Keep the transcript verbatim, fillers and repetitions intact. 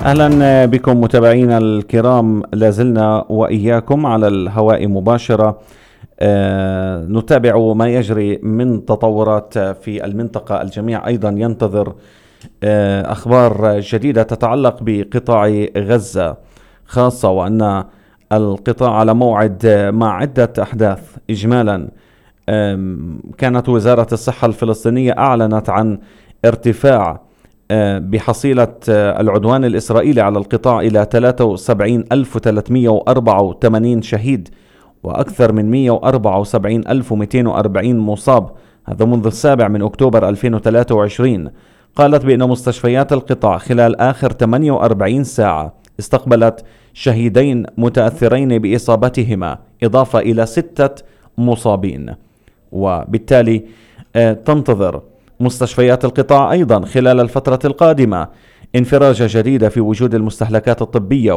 أهلا بكم متابعينا الكرام، لازلنا وإياكم على الهواء مباشرة. آه نتابع ما يجري من تطورات في المنطقة. الجميع أيضا ينتظر آه أخبار جديدة تتعلق بقطاع غزة خاصة، وأن القطاع على موعد مع عدة أحداث. إجمالا كانت وزارة الصحة الفلسطينية أعلنت عن ارتفاع بحصيلة العدوان الإسرائيلي على القطاع إلى ثلاثة وسبعين ألف وثلاثمئة وأربعة وثمانين شهيد وأكثر من مئة وأربعة وسبعين ألف ومئتين وأربعين مصاب، هذا منذ السابع من أكتوبر ألفين وثلاثة وعشرين. قالت بأن مستشفيات القطاع خلال آخر ثمانية وأربعين ساعة استقبلت شهيدين متأثرين بإصابتهما إضافة إلى ستة مصابين، وبالتالي تنتظر مستشفيات القطاع أيضا خلال الفترة القادمة انفراجة جديدة في وجود المستهلكات الطبية